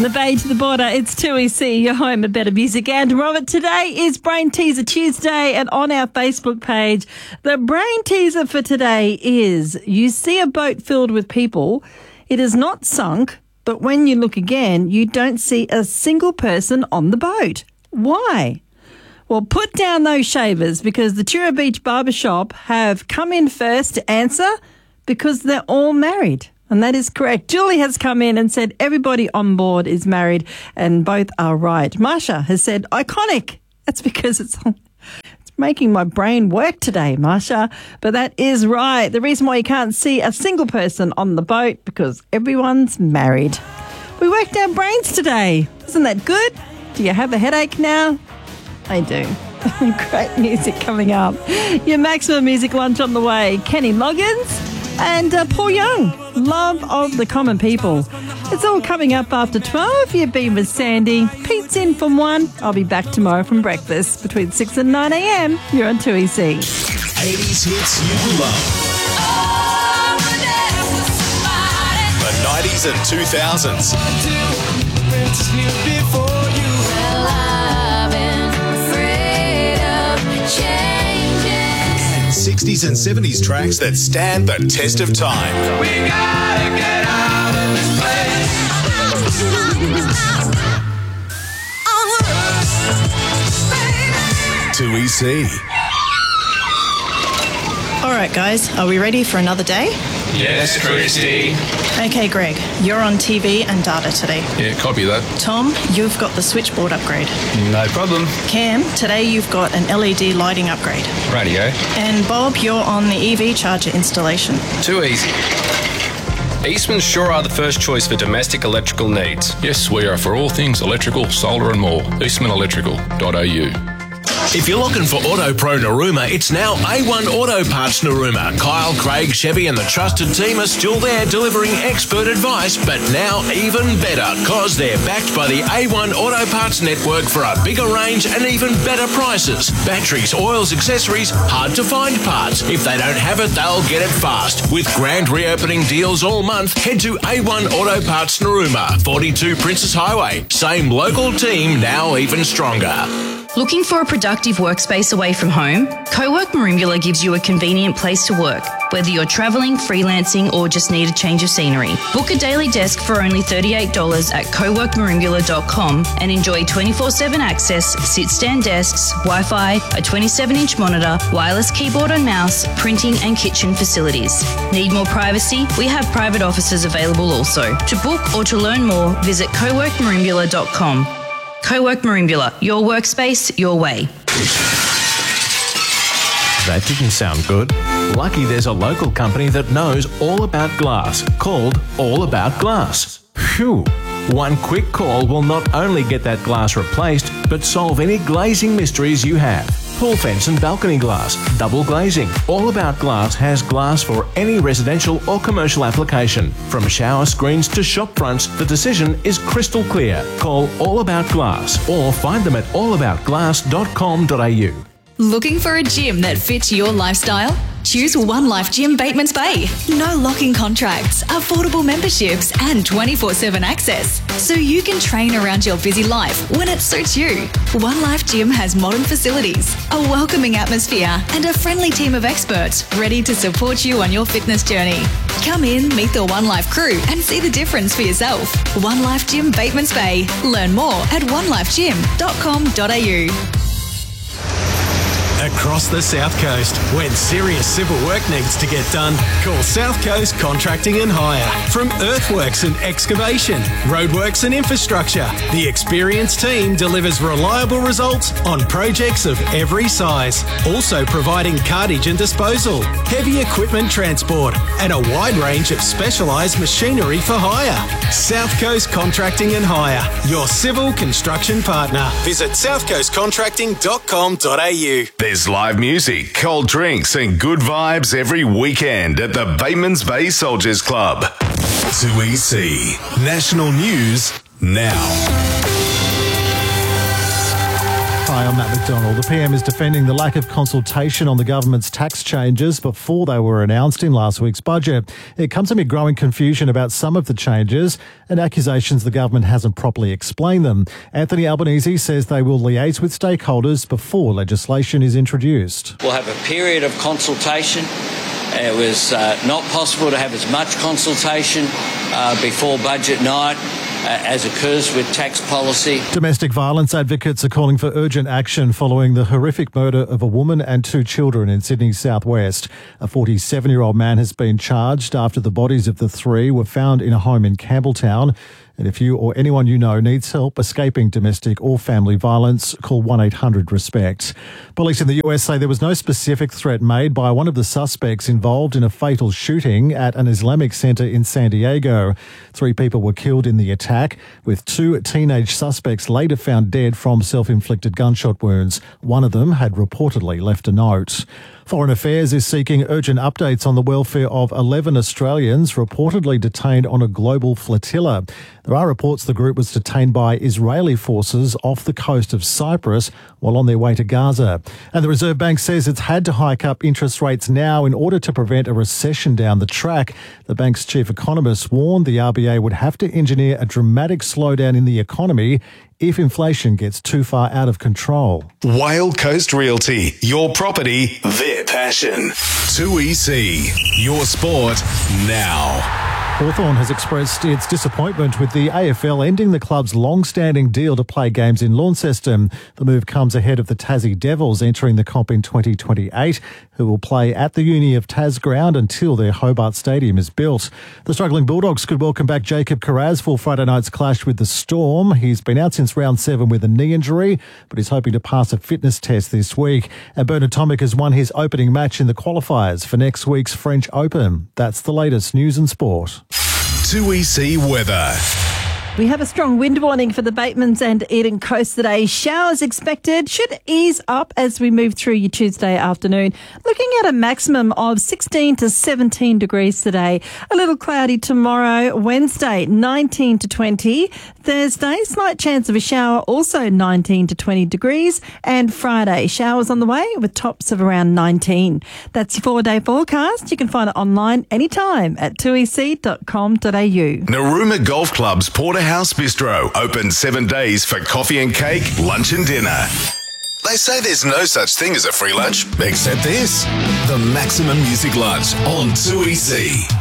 From the Bay to the Border, it's 2EC, your home of better music. And Robert, today is Brain Teaser Tuesday, and on our Facebook page, the Brain Teaser for today is: you see a boat filled with people, it is not sunk, but when you look again, you don't see a single person on the boat. Why? Well, put down those shavers, because the Tura Beach Barbershop have come in first to answer, because they're all married. And that is correct. Julie has come in and said everybody on board is married, and both are right. Marsha has said iconic. That's because it's making my brain work today, Marsha. But that is right. The reason why you can't see a single person on the boat, because everyone's married. We worked our brains today. Isn't that good? Do you have a headache now? I do. Great music coming up. Your Maximum Music Lunch on the way. Kenny Loggins and Paul Young, Love of the Common People. It's all coming up after 12. You've been with Sandy. Pete's in from 1. I'll be back tomorrow from breakfast between 6 and 9 a.m. You're on 2EC. 80s hits you love. The 90s and 2000s. 60s and 70s tracks that stand the test of time. We gotta get out of this place. 2EC. All right, guys, are we ready for another day? Yes, Christy. Okay, Greg, you're on TV and data today. Yeah, copy that. Tom, you've got the switchboard upgrade. No problem. Cam, today you've got an LED lighting upgrade. Radio. And Bob, you're on the EV charger installation. Too easy. Eastman's sure are the first choice for domestic electrical needs. Yes, we are for all things electrical, solar and more. EastmanElectrical.au. If you're looking for Auto Pro Narooma, it's now A1 Auto Parts Narooma. Kyle, Craig, Chevy and the trusted team are still there delivering expert advice, but now even better, cause they're backed by the A1 Auto Parts network for a bigger range and even better prices. Batteries, oils, accessories, hard to find parts. If they don't have it, they'll get it fast. With grand reopening deals all month, head to A1 Auto Parts Narooma, 42 Princess Highway. Same local team, now even stronger. Looking for a productive workspace away from home? Cowork Merimbula gives you a convenient place to work, whether you're travelling, freelancing or just need a change of scenery. Book a daily desk for only $38 at coworkmerimbula.com and enjoy 24/7 access, sit-stand desks, Wi-Fi, a 27-inch monitor, wireless keyboard and mouse, printing and kitchen facilities. Need more privacy? We have private offices available also. To book or to learn more, visit coworkmerimbula.com. Cowork Merimbula, your workspace, your way. That didn't sound good. Lucky there's a local company that knows all about glass, called All About Glass. Phew! One quick call will not only get that glass replaced, but solve any glazing mysteries you have. Pool fence and balcony glass, double glazing. All About Glass has glass for any residential or commercial application. From shower screens to shop fronts, the decision is crystal clear. Call All About Glass or find them at allaboutglass.com.au. Looking for a gym that fits your lifestyle? Choose One Life Gym Batemans Bay. No locking contracts, affordable memberships and 24/7 access, so you can train around your busy life when it suits you. One Life Gym has modern facilities, a welcoming atmosphere and a friendly team of experts ready to support you on your fitness journey. Come in, meet the One Life crew and see the difference for yourself. One Life Gym Batemans Bay. Learn more at onelifegym.com.au. Across the South Coast, when serious civil work needs to get done, call South Coast Contracting and Hire. From earthworks and excavation, roadworks and infrastructure, the experienced team delivers reliable results on projects of every size. Also providing cartage and disposal, heavy equipment transport, and a wide range of specialised machinery for hire. South Coast Contracting and Hire, your civil construction partner. Visit southcoastcontracting.com.au. There's live music, cold drinks and good vibes every weekend at the Batemans Bay Soldiers Club. 2EC. National News now. Hi, I'm Matt McDonald. The PM is defending the lack of consultation on the government's tax changes before they were announced in last week's budget. It comes amid growing confusion about some of the changes and accusations the government hasn't properly explained them. Anthony Albanese says they will liaise with stakeholders before legislation is introduced. We'll have a period of consultation. It was not possible to have as much consultation before budget night as occurs with tax policy. Domestic violence advocates are calling for urgent action following the horrific murder of a woman and 2 children in Sydney's southwest. A 47-year-old man has been charged after the bodies of the 3 were found in a home in Campbelltown. And if you or anyone you know needs help escaping domestic or family violence, call 1-800-RESPECT. Police in the US say there was no specific threat made by one of the suspects involved in a fatal shooting at an Islamic centre in San Diego. 3 people were killed in the attack, with 2 teenage suspects later found dead from self-inflicted gunshot wounds. One of them had reportedly left a note. Foreign Affairs is seeking urgent updates on the welfare of 11 Australians reportedly detained on a global flotilla. There are reports the group was detained by Israeli forces off the coast of Cyprus while on their way to Gaza. And the Reserve Bank says it's had to hike up interest rates now in order to prevent a recession down the track. The bank's chief economist warned the RBA would have to engineer a dramatic slowdown in the economy if inflation gets too far out of control. Whale Coast Realty, your property, their passion. 2EC, your sport now. Hawthorn has expressed its disappointment with the AFL ending the club's long-standing deal to play games in Launceston. The move comes ahead of the Tassie Devils entering the comp in 2028, who will play at the Uni of Tas ground until their Hobart Stadium is built. The struggling Bulldogs could welcome back Jacob Carraz for Friday night's clash with the Storm. He's been out since round 7 with a knee injury, but he's hoping to pass a fitness test this week. And Bernard Tomic has won his opening match in the qualifiers for next week's French Open. That's the latest news and sport. 2EC weather. We have a strong wind warning for the Batemans and Eden Coast today. Showers expected, should ease up as we move through your Tuesday afternoon. Looking at a maximum of 16 to 17 degrees today. A little cloudy tomorrow. Wednesday, 19 to 20. Thursday, slight chance of a shower, also 19 to 20 degrees. And Friday, showers on the way with tops of around 19. That's your 4-day forecast. You can find it online anytime at 2ec.com.au. Narooma Golf Club's Porterhouse Bistro, open 7 days for coffee and cake, lunch and dinner. They say there's no such thing as a free lunch, except this. The Maximum Music Lunch on 2EC.